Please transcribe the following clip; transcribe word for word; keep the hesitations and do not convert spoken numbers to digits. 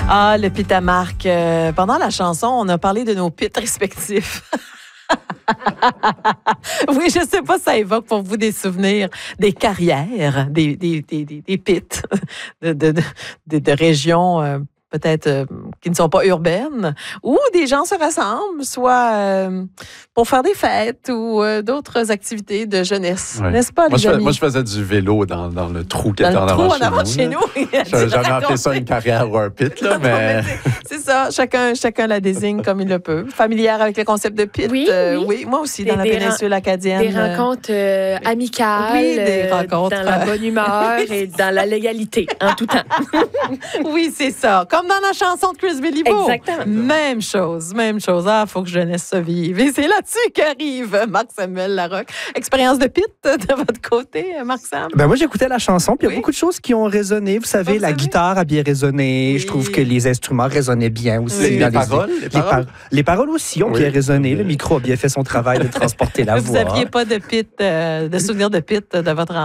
Ah, le pit à Marc. Euh, pendant la chanson, on a parlé de nos pits respectifs. Oui, je sais pas si ça évoque pour vous des souvenirs, des carrières, des, des, des, des, des pits de, de, de, de, de régions euh, peut-être euh, qui ne sont pas urbaines, où des gens se rassemblent, soit euh, pour faire des fêtes ou euh, d'autres activités de jeunesse. Ouais. N'est-ce pas, moi, les je fais, amis? moi, je faisais du vélo dans, dans le trou qui Dans était le en trou avant, en avant de chez nous. J'ai jamais appelé ça une carrière ou un pit, là, mais... C'est ça, chacun, chacun la désigne comme il le peut. Familière avec le concept de pit? Oui, euh, oui. oui. Moi aussi, Des- dans la des péninsule acadienne. Des rencontres euh, amicales, Oui, des euh, rencontres. dans la bonne humeur et dans la légalité, en tout temps. Oui, c'est ça. Comme dans la chanson de Chris Béliveau. Exactement. Même chose, même chose. Ah, il faut que jeunesse se vive. Et c'est là-dessus qu'arrive Marc-Samuel Larocque. Expérience de pit de votre côté, Marc-Sam? Ben moi, j'écoutais la chanson, puis il y a Oui. beaucoup de choses qui ont résonné. Vous savez, Ah, vous la savez? guitare a bien résonné. Oui. Je trouve que les instruments résonnaient bien aussi. Oui. dans Les paroles, les Les, paroles? par- les paroles aussi ont Oui. bien résonné. Le micro a bien fait son travail de transporter la Vous voix. n'aviez pas de pit, euh, de souvenir de pit de votre